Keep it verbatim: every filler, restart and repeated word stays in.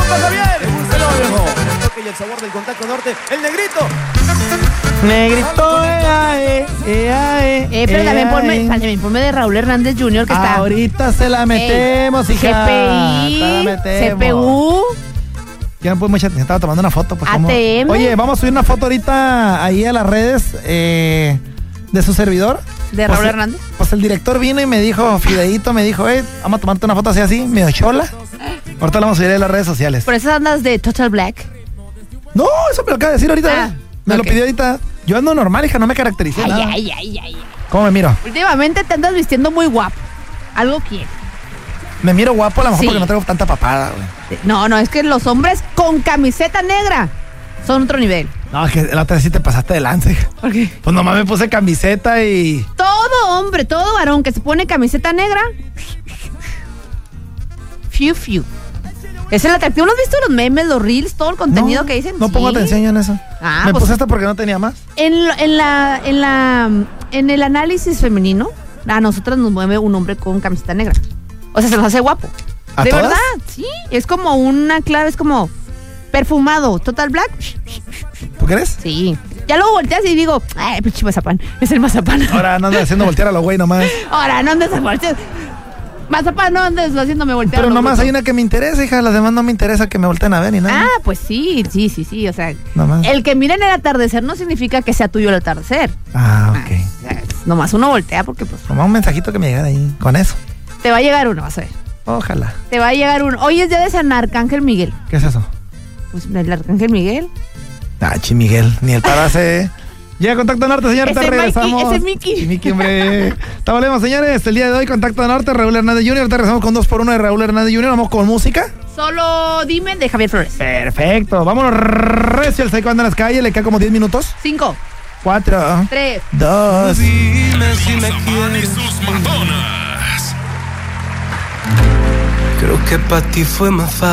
pasa bien? Hasta luego, viejo. El toque y el sabor del Contacto Norte. El negrito. Negrito, ea, eh, ea, eh, Eh, pero ea, también ponme, eh. también ponme de Raúl Hernández junior que está. Ahorita se la metemos, Ey, hija. G P I, Te la metemos. C P U, Ya no pude mucha atención, estaba tomando una foto. Pues, ¿cómo? A T M. Oye, vamos a subir una foto ahorita ahí a las redes eh, de su servidor. de Pues, Raúl Hernández. Pues el director vino y me dijo, Fideíto, me dijo, eh, vamos a tomarte una foto así, así, medio chola. Ahorita la vamos a subir en las redes sociales. Por eso andas de Total Black. No, eso me lo acaba de decir ahorita. Ah, me ok. lo pidió ahorita. Yo ando normal, hija, no me caractericé Ay, nada. ay, ay, ay. ¿Cómo me miro? Últimamente te andas vistiendo muy guapo. Algo quiere. Me miro guapo a lo mejor Sí. porque no tengo tanta papada, güey. No, no, es que los hombres con camiseta negra son otro nivel. No, es que la otra vez sí te pasaste de lanza, hija. ¿Por qué? Pues nomás me puse camiseta y... Todo hombre, todo varón que se pone camiseta negra. Fiu, fiu. Es el atractivo. ¿No has visto los memes, los reels, todo el contenido no, que dicen? No Sí. pongo atención yo en eso. Ah, me pues- puse esta porque no tenía más. En, lo- en la, en la, en el análisis femenino, a nosotras nos mueve un hombre con camiseta negra. O sea, se nos hace guapo. ¿A De todas? verdad, sí. Es como una clave, es como perfumado, Total Black. ¿Tú crees? Sí. Ya luego volteas y digo, ay, pinche mazapán. Es el mazapán. Ahora no andas haciendo voltear a los güey nomás. Ahora, no andes a voltear. Mazapán, no andes haciéndome voltear. Pero lo nomás bruto. hay una que me interesa, hija. Las demás no me interesa que me volteen a ver ni nada. Ah, pues sí, sí, sí, sí. O sea, Nomás. el que miren el atardecer no significa que sea tuyo el atardecer. Ah, ok. O sea, nomás uno voltea porque pues Nomás un mensajito que me llegara ahí. Con eso. te va a llegar uno, vas a ver. Ojalá. Te va a llegar uno. Hoy es día de San Arcángel Miguel. ¿Qué es eso? Pues el Arcángel Miguel. Ah, Chi Miguel. Ni el para hace. Llega Contacto Norte, señor. Ese Te regresamos. Mikey, ese Mickey. Sí, Mickey, hombre. Te volvemos, señores. El día de hoy, Contacto Norte, Raúl Hernández junior Te regresamos con dos por uno de Raúl Hernández junior Vamos con música. Solo dime de Javier Flores. Perfecto. Vámonos recio el Psycho anda en las calles. Le queda como diez minutos. Cinco, Cuatro. tres. Dos. Dime si me quieres. Sus Madonas. Creo que para ti fue más fácil.